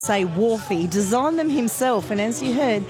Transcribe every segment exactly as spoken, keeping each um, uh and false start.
say Wharfie, designed them himself, and as you heard,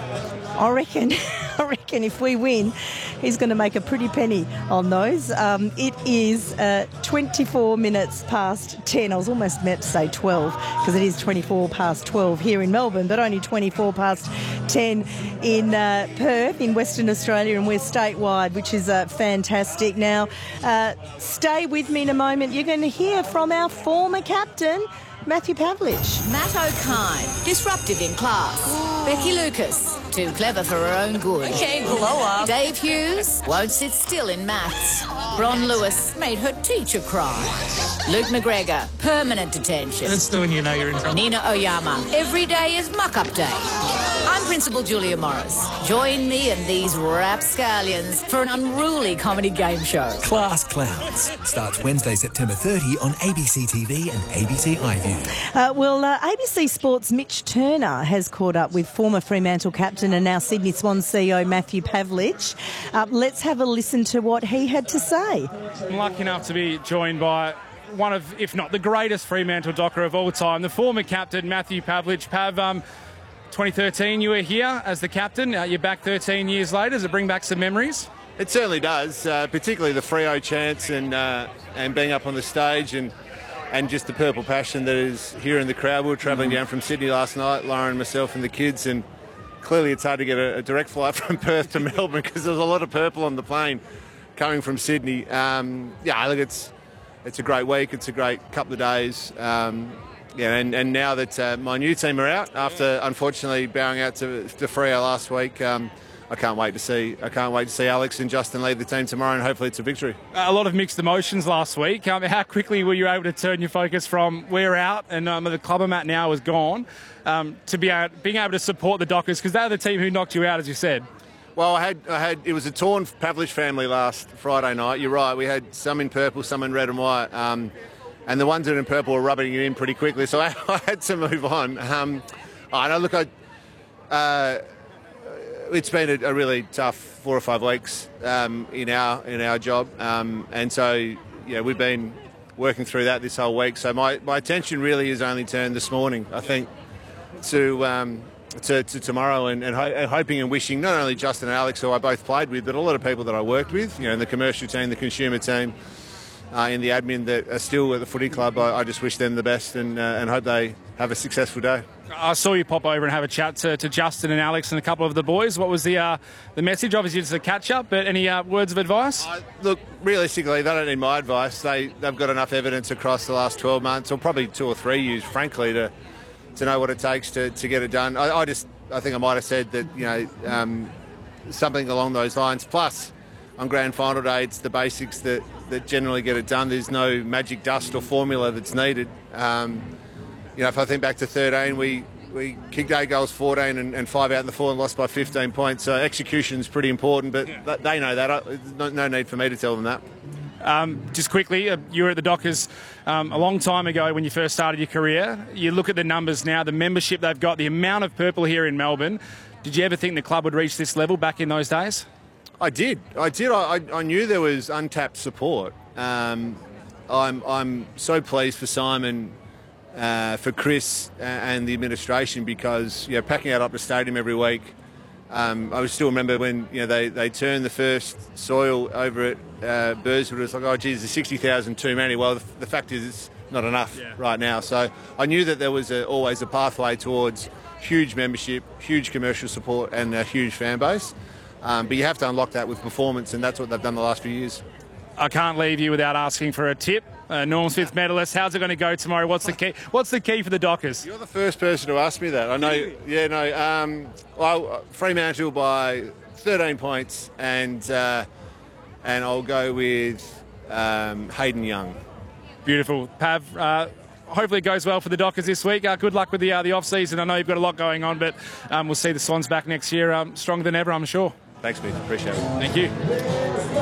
I reckon, I reckon if we win, he's going to make a pretty penny on those. Um, it is uh, twenty-four minutes past ten. I was almost meant to say twelve because it is twenty-four past twelve here in Melbourne, but only twenty-four past ten in uh, Perth, in Western Australia, and we're statewide, which is uh, fantastic. Now, uh, stay with me in a moment. You're going to hear from our former captain, Matthew Pavlich. Matt O'Kine, disruptive in class. Becky Lucas, too clever for her own good. Okay, blow up. Dave Hughes won't sit still in maths. Bron Lewis made her teacher cry. Luke McGregor, permanent detention. That's the when you know you're in trouble. Nina Oyama, every day is muck-up day. I'm Principal Julia Morris. Join me and these rapscallions for an unruly comedy game show. Class Clowns starts Wednesday, September thirtieth on A B C T V and A B C iView. Uh, well, uh, A B C Sports' Mitch Turner has caught up with former Fremantle captain and now Sydney Swans C E O Matthew Pavlich. Uh, let's have a listen to what he had to say. I'm lucky enough to be joined by one of, if not the greatest Fremantle docker of all time, the former captain Matthew Pavlich. Pav, um, twenty thirteen you were here as the captain. Uh, you're back thirteen years later. Does it bring back some memories? It certainly does, uh, particularly the Freo chants and uh, and being up on the stage and and just the purple passion that is here in the crowd. We were travelling down from Sydney last night, Lauren, myself and the kids, and clearly it's hard to get a, a direct flight from Perth to Melbourne because there's a lot of purple on the plane coming from Sydney. Um, yeah, look, it's it's a great week. It's a great couple of days. Um, yeah, and, and now that uh, my new team are out, after unfortunately bowing out to, to Freo last week, um, I can't wait to see. I can't wait to see Alex and Justin lead the team tomorrow, and hopefully it's a victory. A lot of mixed emotions last week. Um, how quickly were you able to turn your focus from we're out and um, the club I'm at now is gone um, to be able, being able to support the Dockers, because they're the team who knocked you out, as you said? Well, I had, I had. It was a torn Pavlich family last Friday night. You're right. We had some in purple, some in red and white, um, and the ones that are in purple were rubbing it in pretty quickly. So I, I had to move on. Um, I know. Look, I. Uh, It's been a, a really tough four or five weeks um, in our in our job, um, and so yeah, we've been working through that this whole week. So my, my attention really is only turned this morning, I think, to um, to, to tomorrow, and, and, ho- and hoping and wishing not only Justin and Alex, who I both played with, but a lot of people that I worked with, you know, in the commercial team, the consumer team, uh, in the admin that are still at the footy club. I, I just wish them the best and uh, and hope they have a successful day. I saw you pop over and have a chat to, to Justin and Alex and a couple of the boys. What was the uh, the message? Obviously, it's a catch-up, but any uh, words of advice? Uh, look, realistically, they don't need my advice. They, they've got enough evidence across the last twelve months, or probably two or three years, frankly, to to know what it takes to, to get it done. I, I just, I think I might have said that, you know, um, something along those lines. Plus, on grand final day, it's the basics that, that generally get it done. There's no magic dust or formula that's needed. Um, You know, if I think back to thirteen, we, we kicked eight goals, fourteen, and, and five out in the four and lost by fifteen points. So execution is pretty important, but yeah. They know that. I, no, no need for me to tell them that. Um, just quickly, uh, you were at the Dockers um, a long time ago when you first started your career. You look at the numbers now, the membership they've got, the amount of purple here in Melbourne. Did you ever think the club would reach this level back in those days? I did. I did. I, I knew there was untapped support. Um, I'm, I'm so pleased for Simon, Uh, for Chris and the administration, because you know, packing out up the stadium every week. Um, I still remember when you know they, they turned the first soil over at uh, Burswood. It was like, oh geez, there's sixty thousand too many. Well, the, the fact is it's not enough yeah. right now. So I knew that there was a, always a pathway towards huge membership, huge commercial support, and a huge fan base. Um, but you have to unlock that with performance, and that's what they've done the last few years. I can't leave you without asking for a tip. Uh, Norm Smith medalist, how's it going to go tomorrow? What's the key? What's the key for the Dockers? You're the first person to ask me that. I know. Yeah, no. Um, well, Fremantle by thirteen points, and uh, and I'll go with um, Hayden Young. Beautiful, Pav. Uh, hopefully it goes well for the Dockers this week. Uh, good luck with the uh, the off season. I know you've got a lot going on, but um, we'll see the Swans back next year, um, stronger than ever, I'm sure. Thanks, mate. Appreciate it. Thank you.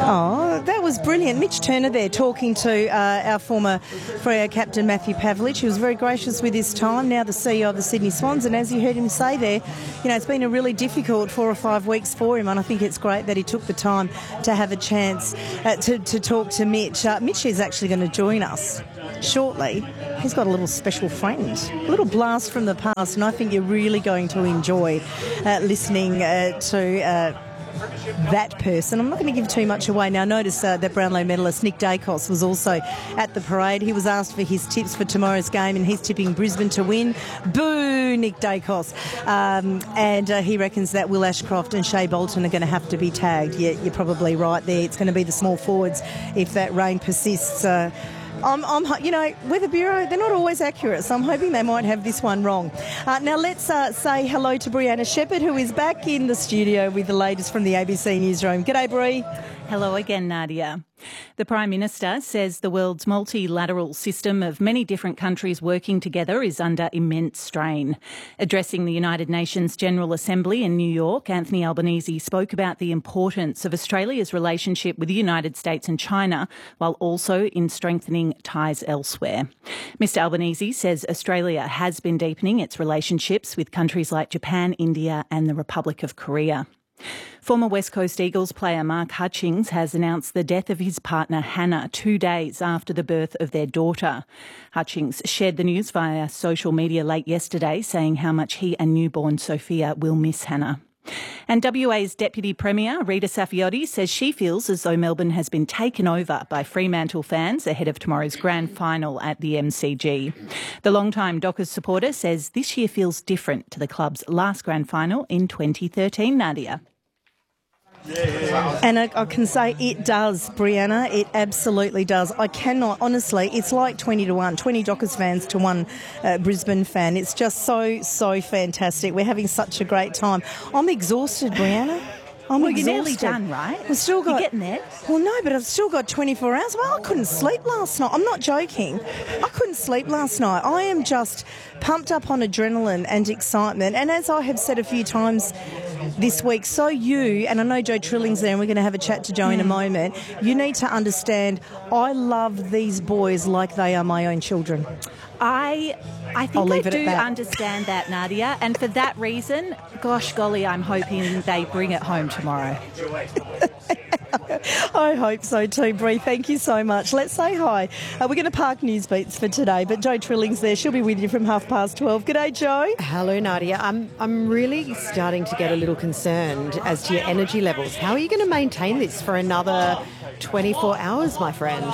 Oh, that was brilliant. Mitch Turner there talking to uh, our former Freo captain Matthew Pavlich. He was very gracious with his time, now the C E O of the Sydney Swans. And as you heard him say there, you know, it's been a really difficult four or five weeks for him. And I think it's great that he took the time to have a chance uh, to, to talk to Mitch. Uh, Mitch is actually going to join us shortly. He's got a little special friend, a little blast from the past. And I think you're really going to enjoy uh, listening uh, to... Uh, that person. I'm not going to give too much away now. Notice uh, that Brownlow medalist Nick Dacos was also at the parade. He was asked for his tips for tomorrow's game and he's tipping Brisbane to win. Boo, Nick Dacos. Um, and uh, he reckons that Will Ashcroft and Shea Bolton are going to have to be tagged. Yeah, you're probably right there. It's going to be the small forwards if that rain persists. Uh, I'm, I'm, you know, Weather Bureau, they're not always accurate, so I'm hoping they might have this one wrong. Uh, now let's uh, say hello to Brianna Shepherd, who is back in the studio with the latest from the A B C Newsroom. G'day, Bri. Hello again, Nadia. The Prime Minister says the world's multilateral system of many different countries working together is under immense strain. Addressing the United Nations General Assembly in New York, Anthony Albanese spoke about the importance of Australia's relationship with the United States and China, while also in strengthening ties elsewhere. Mister Albanese says Australia has been deepening its relationships with countries like Japan, India and the Republic of Korea. Former West Coast Eagles player Mark Hutchings has announced the death of his partner Hannah two days after the birth of their daughter. Hutchings shared the news via social media late yesterday, saying how much he and newborn Sophia will miss Hannah. And W A's Deputy Premier, Rita Saffioti, says she feels as though Melbourne has been taken over by Fremantle fans ahead of tomorrow's grand final at the M C G. The longtime Dockers supporter says this year feels different to the club's last grand final in twenty thirteen, Nadia. And I, I can say it does, Brianna. It absolutely does. I cannot, honestly, it's like twenty to one, twenty Dockers fans to one uh, Brisbane fan. It's just so, so fantastic. We're having such a great time. I'm exhausted, Brianna. I'm well, exhausted. You're nearly done, right? I've still got, you're getting there. Well, no, but I've still got twenty-four hours. Well, I couldn't sleep last night. I'm not joking. I couldn't sleep last night. I am just pumped up on adrenaline and excitement. And as I have said a few times this week, so you, and I know Joe Trilling's there and we're going to have a chat to Joe mm. in a moment, you need to understand I love these boys like they are my own children. I I think I'll leave I it at do that. understand that, Nadia, and for that reason, gosh golly, I'm hoping they bring it home tomorrow. I hope so too, Bri. Thank you so much. Let's say hi. Uh, we're going to park news beats for today, but Jo Trilling's there. She'll be with you from half past twelve. G'day, Jo. Hello, Nadia. I'm I'm really starting to get a little concerned as to your energy levels. How are you going to maintain this for another twenty-four hours, my friend?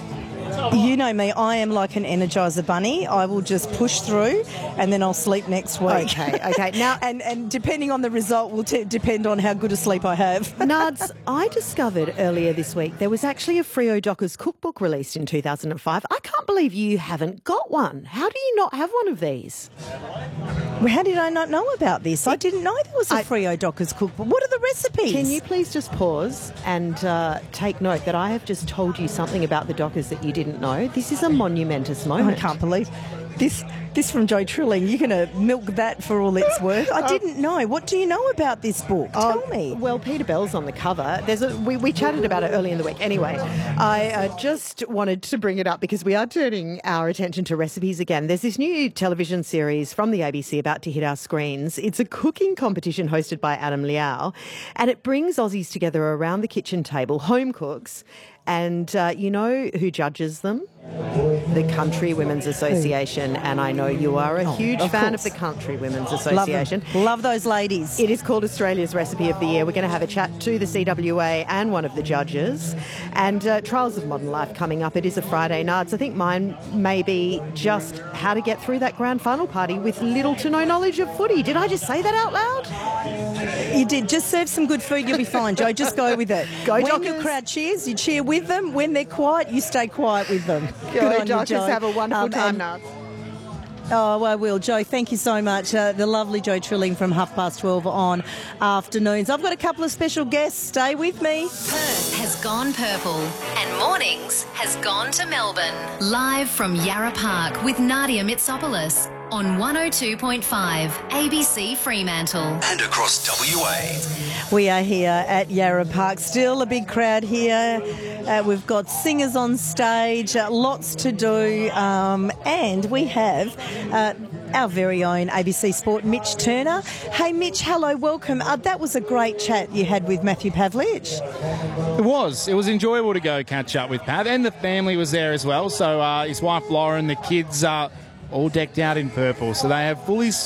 You know me, I am like an Energizer bunny. I will just push through and then I'll sleep next week. Okay, okay. Now, and, and depending on the result will t- depend on how good a sleep I have. Nads, I discovered earlier this week there was actually a Freo Dockers cookbook released in two thousand five. I can't believe you haven't got one. How do you not have one of these? Well, how did I not know about this? I didn't know there was a I, Freo Dockers cookbook. What are the recipes? Can you please just pause and uh, take note that I have just told you something about the Dockers that you didn't know? This is a monumentous moment. I can't believe this. This from Jo Trilling. You're going to milk that for all it's worth. I didn't know. What do you know about this book? Tell uh, me. Well, Peter Bell's on the cover. There's a, we, we chatted about it early in the week. Anyway, I uh, just wanted to bring it up because we are turning our attention to recipes again. There's this new television series from the A B C about to hit our screens. It's a cooking competition hosted by Adam Liao, and it brings Aussies together around the kitchen table, home cooks. And uh, you know who judges them? The Country Women's Association. And I know you are a oh, huge of fan course. of the Country Women's Association. Love, Love those ladies. It is called Australia's Recipe of the Year. We're going to have a chat to the C W A and one of the judges. And uh, Trials of Modern Life coming up. It is a Friday night. I think mine may be just how to get through that grand final party with little to no knowledge of footy. Did I just say that out loud? You did. Just serve some good food, you'll be fine, Jo. Just go with it. Go when Dockers. Your crowd cheers, you cheer with them. When they're quiet, you stay quiet with them. Go good on Dockers. you, Jo. Have a wonderful um, time now. Oh, I will. Jo, thank you so much. Uh, the lovely Jo Trilling from half past twelve on Afternoons. I've got a couple of special guests. Stay with me. Perth has gone purple and mornings has gone to Melbourne. Live from Yarra Park with Nadia Mitsopoulos. on one oh two point five A B C Fremantle. And across W A. We are here at Yarra Park. Still a big crowd here. Uh, we've got singers on stage, uh, lots to do, um, and we have uh, our very own A B C Sport, Mitch Turner. Hey, Mitch, hello, welcome. Uh, that was a great chat you had with Matthew Pavlich. It was. It was enjoyable to go catch up with Pav, and the family was there as well. So uh, his wife Lauren, the kids are all decked out in purple. So they have fully